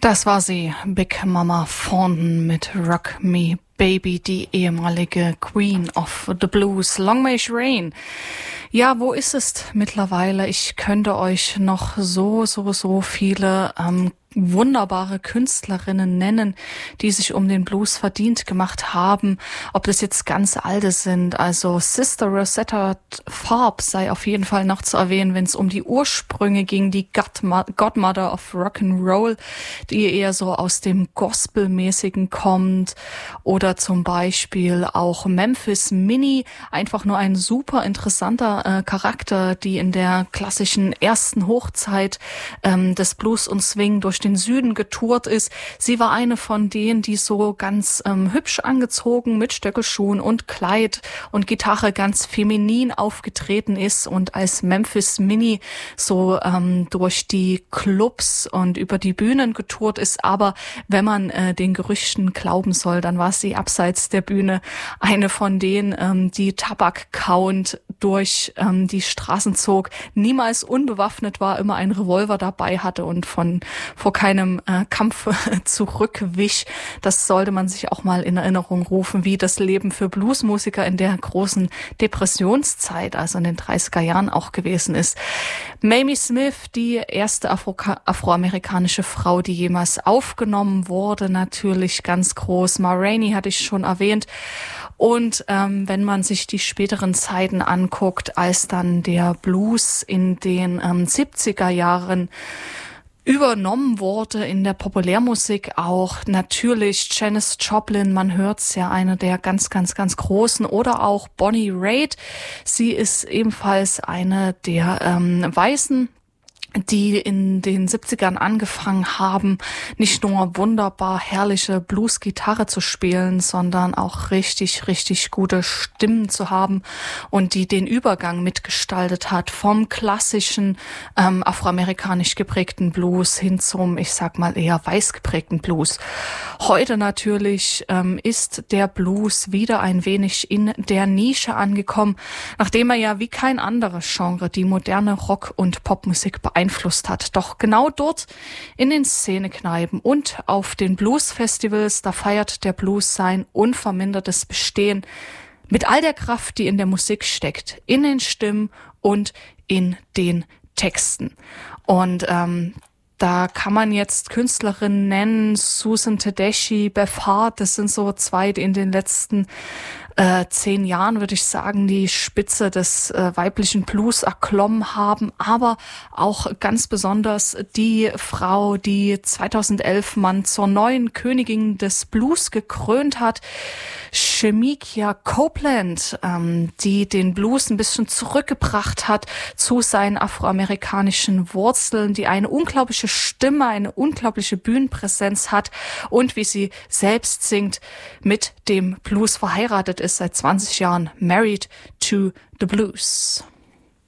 Das war sie, Big Mama Thornton mit Rock Me Baby, die ehemalige Queen of the Blues. Long May It Rain. Ja, wo ist es mittlerweile? Ich könnte euch noch so viele wunderbare Künstlerinnen nennen, die sich um den Blues verdient gemacht haben. Ob das jetzt ganz alte sind, also Sister Rosetta Tharpe sei auf jeden Fall noch zu erwähnen, wenn es um die Ursprünge ging, die Godmother of Rock'n'Roll, die eher so aus dem Gospelmäßigen kommt, oder zum Beispiel auch Memphis Minnie, einfach nur ein super interessanter Charakter, die in der klassischen ersten Hochzeit des Blues und Swing durch den Süden getourt ist. Sie war eine von denen, die so ganz hübsch angezogen mit Stöckelschuhen und Kleid und Gitarre ganz feminin aufgetreten ist und als Memphis Minnie so durch die Clubs und über die Bühnen getourt ist. Aber wenn man den Gerüchten glauben soll, dann war sie abseits der Bühne eine von denen, die Tabak kauend durch die Straßen zog, niemals unbewaffnet war, immer einen Revolver dabei hatte und vor keinem Kampf zurückwich. Das sollte man sich auch mal in Erinnerung rufen, wie das Leben für Bluesmusiker in der großen Depressionszeit, also in den 30er Jahren auch gewesen ist. Mamie Smith, die erste afroamerikanische Frau, die jemals aufgenommen wurde, natürlich ganz groß. Ma Rainey hatte ich schon erwähnt. Und wenn man sich die späteren Zeiten anguckt, als dann der Blues in den 70er Jahren übernommen wurde in der Populärmusik auch, natürlich Janis Joplin, man hört's ja, eine der ganz großen, oder auch Bonnie Raitt. Sie ist ebenfalls eine der Weißen, die in den 70ern angefangen haben, nicht nur wunderbar herrliche Blues-Gitarre zu spielen, sondern auch richtig gute Stimmen zu haben und die den Übergang mitgestaltet hat vom klassischen afroamerikanisch geprägten Blues hin zum, ich sag mal, eher weiß geprägten Blues. Heute natürlich ist der Blues wieder ein wenig in der Nische angekommen, nachdem er ja wie kein anderes Genre die moderne Rock- und Popmusik beeinflusst hat. Doch genau dort in den Szenekneipen und auf den Blues-Festivals, da feiert der Blues sein unvermindertes Bestehen mit all der Kraft, die in der Musik steckt, in den Stimmen und in den Texten. Und da kann man jetzt Künstlerinnen nennen, Susan Tedeschi, Beth Hart, das sind so zwei, die in den letzten 10 Jahren, würde ich sagen, die Spitze des weiblichen Blues erklommen haben, aber auch ganz besonders die Frau, die 2011 man zur neuen Königin des Blues gekrönt hat, Shemekia Copeland, die den Blues ein bisschen zurückgebracht hat zu seinen afroamerikanischen Wurzeln, die eine unglaubliche Stimme, eine unglaubliche Bühnenpräsenz hat und, wie sie selbst singt, mit dem Blues verheiratet ist, seit 20 Jahren, Married to the Blues.